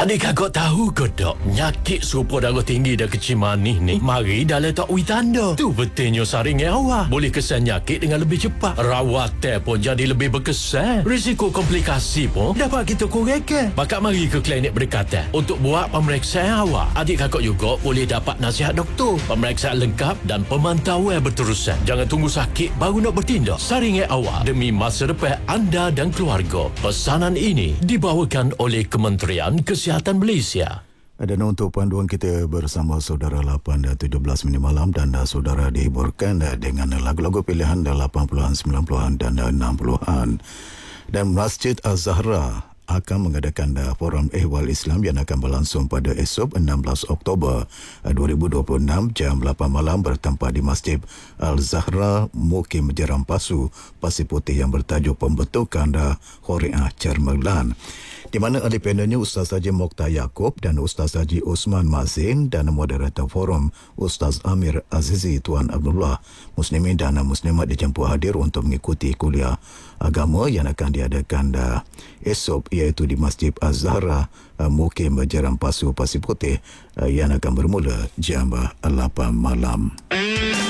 Adik kakak tahu ke tak, nyakit serupa darah tinggi dan kecil manis ni mari dalam tak ui tanda. Tu betulnya saringan awal boleh kesan nyakit dengan lebih cepat. Rawatan pun jadi lebih berkesan. Risiko komplikasi pun dapat kita kurangkan. Bakal mari ke klinik berdekatan untuk buat pemeriksaan awal. Adik kakak juga boleh dapat nasihat doktor, pemeriksaan lengkap dan pemantauan berterusan. Jangan tunggu sakit baru nak bertindak. Saringan awal demi masa depan anda dan keluarga. Pesanan ini dibawakan oleh Kementerian Kesihatan Malaysia. Dan untuk panduan kita bersama saudara 8 dan 17 minit malam dan saudara dihiburkan dengan lagu-lagu pilihan 80-an, 90-an dan 60-an. Dan Masjid Az-Zahra akan mengadakan Forum Ehwal Islam yang akan berlangsung pada esok 16 Oktober 2026 jam 8 malam bertempat di Masjid Al-Zahra Mukim Jeram Pasu, Pasir Putih yang bertajuk Pembentukan Khoriah Cermelan, di mana ahli panelnya Ustaz Haji Mokhtar Yaakob dan Ustaz Haji Osman Mazin dan moderator forum Ustaz Amir Azizi Tuan Abdullah. Muslimin dan muslimat dijemput hadir untuk mengikuti kuliah agama yang akan diadakan esok, iaitu di Masjid Az-Zahra Mukim Jeram Pasu, Pasir Putih yang akan bermula jam 8 malam.